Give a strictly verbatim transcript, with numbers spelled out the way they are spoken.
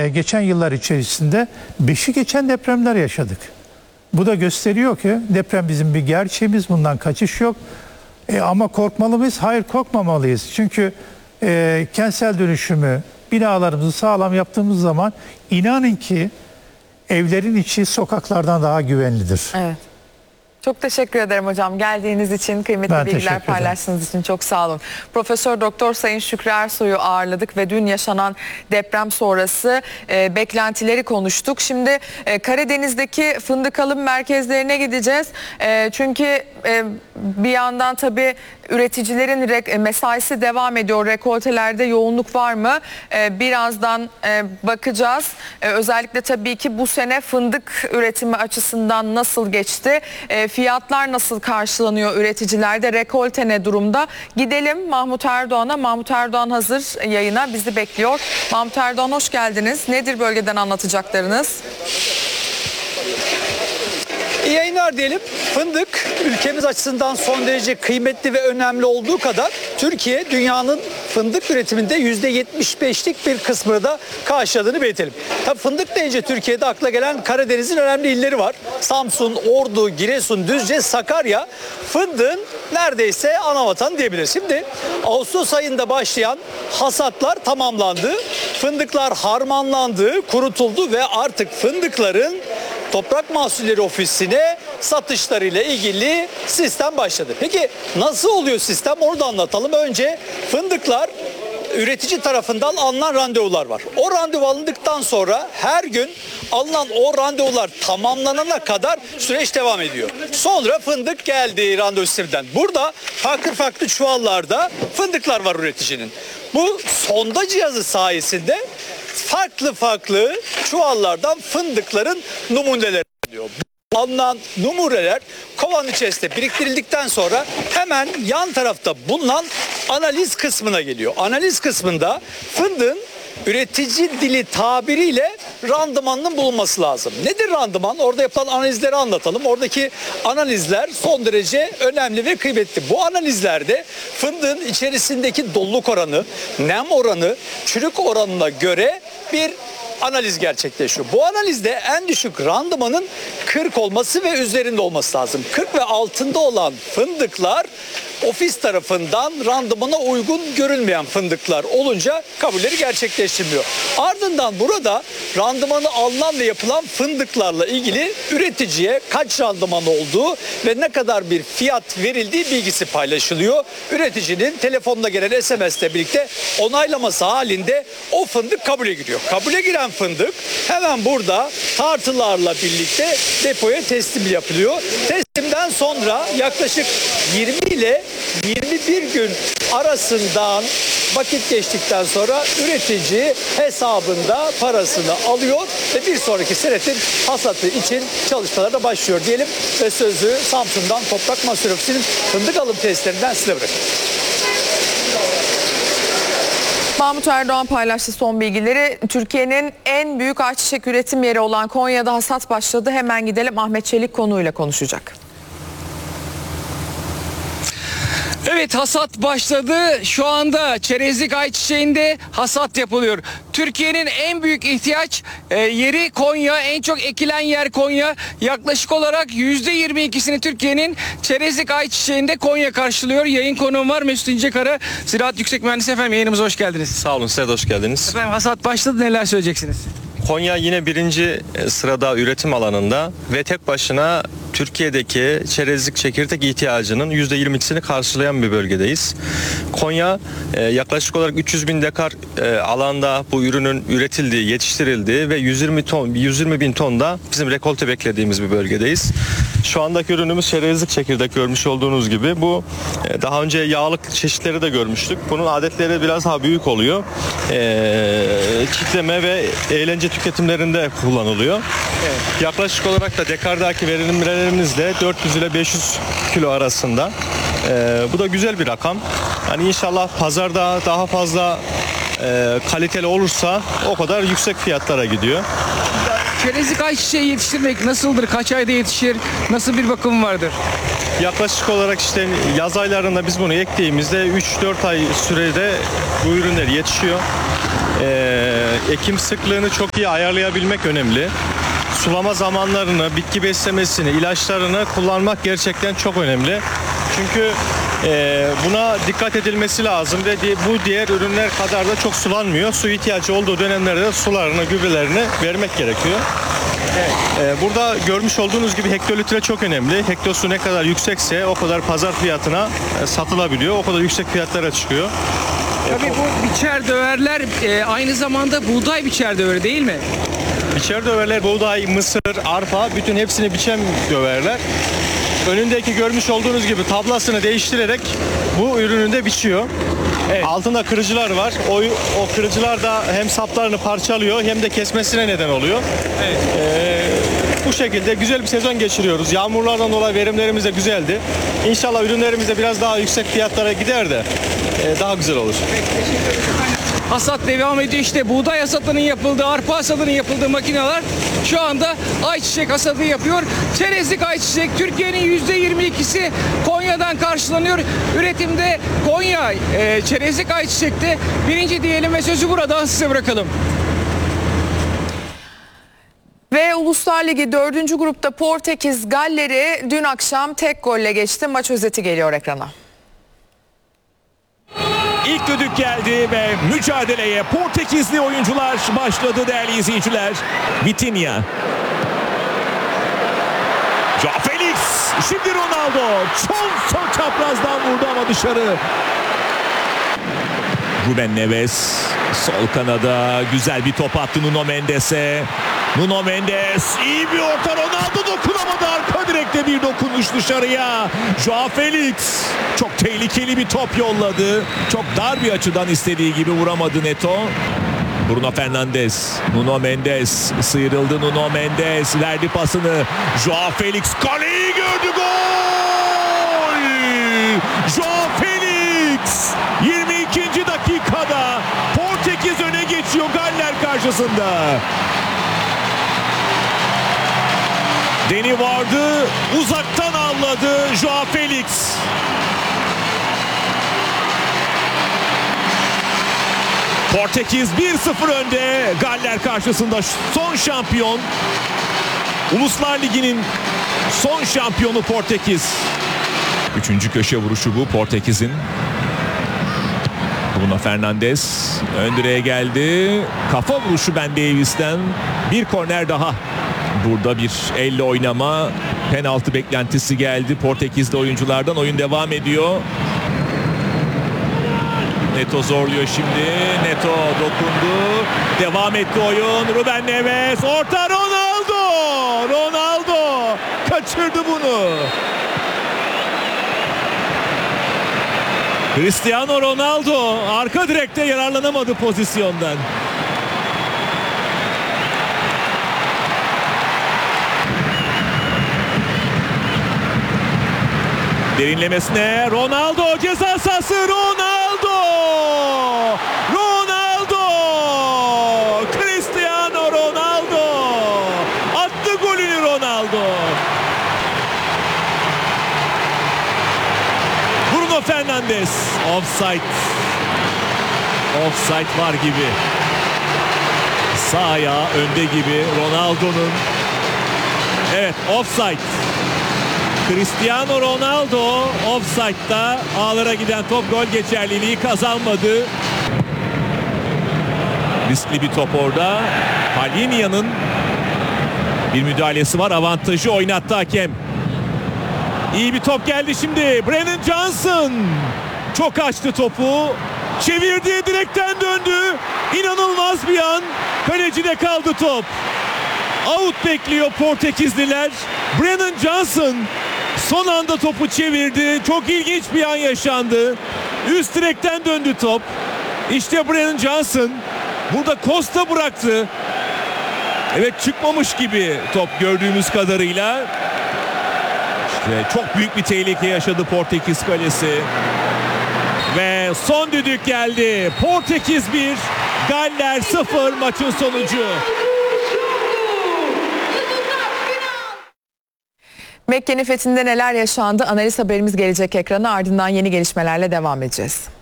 e, geçen yıllar içerisinde beşi geçen depremler yaşadık. Bu da gösteriyor ki deprem bizim bir gerçeğimiz, bundan kaçış yok. E, ama korkmalı mıyız? Hayır, korkmamalıyız. Çünkü e, kentsel dönüşümü, binalarımızı sağlam yaptığımız zaman inanın ki evlerin içi sokaklardan daha güvenlidir. Evet. Çok teşekkür ederim hocam. Geldiğiniz için, kıymetli Ben bilgiler paylaştığınız için çok sağ olun. Profesör Doktor Sayın Şükrü Ersoy'u ağırladık ve dün yaşanan deprem sonrası e, beklentileri konuştuk. Şimdi e, Karadeniz'deki fındık alım merkezlerine gideceğiz. E, çünkü e, bir yandan tabii üreticilerin re- mesaisi devam ediyor. Rekoltelerde yoğunluk var mı? E, birazdan e, bakacağız. E, özellikle tabii ki bu sene fındık üretimi açısından nasıl geçti? E, fiyatlar nasıl karşılanıyor üreticilerde? Rekolte ne durumda? Gidelim Mahmut Erdoğan'a. Mahmut Erdoğan hazır yayına bizi bekliyor. Mahmut Erdoğan hoş geldiniz. Nedir bölgeden anlatacaklarınız? İyi yayınlar diyelim. Fındık ülkemiz açısından son derece kıymetli ve önemli olduğu kadar Türkiye dünyanın fındık üretiminde yüzde yetmiş beşlik bir kısmını da karşıladığını belirtelim. Tabii fındık deyince Türkiye'de akla gelen Karadeniz'in önemli illeri var. Samsun, Ordu, Giresun, Düzce, Sakarya fındığın neredeyse anavatan diyebiliriz. Şimdi Ağustos ayında başlayan hasatlar tamamlandı. Fındıklar harmanlandı, kurutuldu ve artık fındıkların Toprak Mahsulleri Ofisi'ne satışlarıyla ilgili sistem başladı. Peki nasıl oluyor sistem? Onu da anlatalım. Önce fındıklar üretici tarafından alınan randevular var. O randevu alındıktan sonra her gün alınan o randevular tamamlanana kadar süreç devam ediyor. Sonra fındık geldi randevu sisteminden. Burada farklı farklı çuvallarda fındıklar var üreticinin. Bu sonda cihazı sayesinde farklı farklı çuvallardan fındıkların numuneleri alınıyor. Alınan numuneler kovanın içerisinde biriktirildikten sonra hemen yan tarafta bulunan analiz kısmına geliyor. Analiz kısmında fındığın üretici dili tabiriyle randımanının bulunması lazım. Nedir randıman? Orada yapılan analizleri anlatalım. Oradaki analizler son derece önemli ve kıymetli. Bu analizlerde fındığın içerisindeki doluluk oranı, nem oranı, çürük oranına göre bir analiz gerçekleşiyor. Bu analizde en düşük randımanın kırk olması ve üzerinde olması lazım. kırk ve altında olan fındıklar ofis tarafından randımana uygun görülmeyen fındıklar olunca kabulleri gerçekleştirmiyor. Ardından burada randımanı alınan ve yapılan fındıklarla ilgili üreticiye kaç randıman olduğu ve ne kadar bir fiyat verildiği bilgisi paylaşılıyor. Üreticinin telefonuna gelen S M S'le birlikte onaylaması halinde o fındık kabule giriyor. Kabule giren fındık hemen burada tartılarla birlikte depoya teslim yapılıyor. Teslimden sonra yaklaşık yirmi ile yirmi bir gün arasından vakit geçtikten sonra üretici hesabında parasını alıyor ve bir sonraki senetin hasatı için çalışmalara başlıyor diyelim ve sözü Samsun'dan Toprak Mahsulleri Ofisi'nin fındık alım tesislerinden size bırakıyorum. Mahmut Erdoğan paylaştı son bilgileri. Türkiye'nin en büyük ayçiçek üretim yeri olan Konya'da hasat başladı. Hemen gidelim, Ahmet Çelik konuyla konuşacak. Evet, hasat başladı. Şu anda çerezlik ayçiçeğinde hasat yapılıyor. Türkiye'nin en büyük ihtiyaç e, yeri Konya. En çok ekilen yer Konya. Yaklaşık olarak yüzde yirmi ikisini Türkiye'nin çerezlik ayçiçeğinde Konya karşılıyor. Yayın konuğum var, Mesut İncekara, Ziraat Yüksek Mühendisi. Efendim, yayınımıza hoş geldiniz. Sağ olun, size de hoş geldiniz. Efendim, hasat başladı, neler söyleyeceksiniz? Konya yine birinci sırada üretim alanında ve tek başına Türkiye'deki çerezlik çekirdek ihtiyacının yüzde yirmi ikisini karşılayan bir bölgedeyiz. Konya e, yaklaşık olarak üç yüz bin dekar e, alanda bu ürünün üretildiği, yetiştirildiği ve yüz yirmi ton, yüz yirmi bin ton da bizim rekolte beklediğimiz bir bölgedeyiz. Şu andaki ürünümüz çerezlik çekirdek, görmüş olduğunuz gibi. Bu e, daha önce yağlı çeşitleri de görmüştük. Bunun adetleri biraz daha büyük oluyor. E, çitleme ve eğlence tüketimlerinde kullanılıyor. Evet. Yaklaşık olarak da dekardaki verimlerimiz de dört yüz ile beş yüz kilo arasında. Ee, bu da güzel bir rakam. Hani inşallah pazarda daha fazla e, kaliteli olursa o kadar yüksek fiyatlara gidiyor. Çerezlik ayçiçeği yetiştirmek nasıldır? Kaç ayda yetişir? Nasıl bir bakım vardır? Yaklaşık olarak işte yaz aylarında biz bunu ektiğimizde üç dört ay sürede bu ürünler yetişiyor. e, ekim sıklığını çok iyi ayarlayabilmek önemli. Sulama zamanlarını, bitki beslemesini, ilaçlarını kullanmak gerçekten çok önemli. Çünkü e, buna dikkat edilmesi lazım ve di- bu diğer ürünler kadar da çok sulanmıyor. Su ihtiyacı olduğu dönemlerde de sularını, gübrelerini vermek gerekiyor. E, burada görmüş olduğunuz gibi hektolitre çok önemli. Hektosu ne kadar yüksekse o kadar pazar fiyatına e, satılabiliyor. O kadar yüksek fiyatlara çıkıyor. Tabii bu biçer döverler e, aynı zamanda buğday biçer döveri değil mi? Biçer döverler buğday, mısır, arpa bütün hepsini biçen döverler. Önündeki görmüş olduğunuz gibi tablasını değiştirerek bu ürünü de biçiyor. Evet. Altında kırıcılar var. O, o kırıcılar da hem saplarını parçalıyor hem de kesmesine neden oluyor. Evet. Ee, bu şekilde güzel bir sezon geçiriyoruz. Yağmurlardan dolayı verimlerimiz de güzeldi. İnşallah ürünlerimiz de biraz daha yüksek fiyatlara gider de e, daha güzel olur. Hasat devam ediyor. İşte buğday hasatının yapıldığı, arpa hasatının yapıldığı makineler şu anda ayçiçek hasadı yapıyor. Çerezlik ayçiçek Türkiye'nin yüzde yirmi ikisi Konya'dan karşılanıyor. Üretimde Konya e, çerezlik ayçiçekte birinci diyelim ve sözü buradan size bırakalım. Ve Uluslar Ligi dördüncü grupta Portekiz Galler'i dün akşam tek golle geçti. Maç özeti geliyor ekrana. İlk düdük geldi ve mücadeleye Portekizli oyuncular başladı değerli izleyiciler. Vitinha. João Felix. Şimdi Ronaldo. Çok son çaprazdan vurdu ama dışarı. Ruben Neves. Sol kanada güzel bir top attı Nuno Mendes'e. Nuno Mendes iyi bir orta, Ronaldo dokunamadı, arka direkte bir dokunuş dışarıya. João Felix çok tehlikeli bir top yolladı. Çok dar bir açıdan istediği gibi vuramadı Neto. Bruno Fernandes, Nuno Mendes sıyrıldı, Nuno Mendes verdi pasını. João Felix kaleyi gördü, gol! João Felix yirmi ikinci dakikada Portekiz öne geçiyor Galler karşısında. Deni vardı, uzaktan avladı João Felix. Portekiz bir sıfır önde Galler karşısında, son şampiyon. Uluslar Ligi'nin son şampiyonu Portekiz. Üçüncü köşe vuruşu bu Portekiz'in. Bruno Fernandes ön direğe geldi. Kafa vuruşu Ben Davies'ten. Bir korner daha. Burada bir elle oynama, penaltı beklentisi geldi Portekizli oyunculardan. Oyun devam ediyor. Neto zorluyor şimdi. Neto dokundu. Devam etti oyun. Ruben Neves. Orta Ronaldo. Ronaldo kaçırdı bunu. Cristiano Ronaldo arka direkte yararlanamadı pozisyondan. Derinlemesine Ronaldo, ceza sahası, Ronaldo! Ronaldo! Cristiano Ronaldo! Attı golünü Ronaldo. Bruno Fernandes, offside. Offside var gibi. Sağ ayağı önde gibi Ronaldo'nun. Evet, offside. Cristiano Ronaldo offside'da, ağlara giden top gol geçerliliği kazanmadı. Riskli bir top orada. Palhinha'nın bir müdahalesi var, avantajı oynattı hakem. İyi bir top geldi şimdi. Brennan Johnson çok açtı topu. Çevirdi, direkten döndü. İnanılmaz bir an. Kalecide kaldı top. Out bekliyor Portekizliler. Brennan Johnson son anda topu çevirdi. Çok ilginç bir an yaşandı. Üst direkten döndü top. İşte Brennan Johnson burada Costa bıraktı. Evet, çıkmamış gibi top gördüğümüz kadarıyla. İşte çok büyük bir tehlike yaşadı Portekiz kalesi. Ve son düdük geldi. Portekiz bir, Galler sıfır maçın sonucu. Mekke fethinde neler yaşandı? Analiz haberimiz gelecek ekrana, ardından yeni gelişmelerle devam edeceğiz.